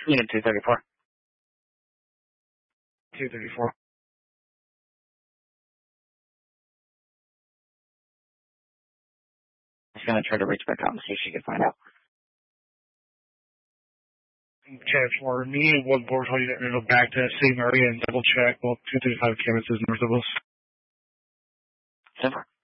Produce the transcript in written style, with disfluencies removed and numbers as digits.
Unit 234. 234. Just going to try to reach back out and see if she can find out. Okay, for me, what board hole unit, go back to that same area and double check both 235 canvases north of us. Super.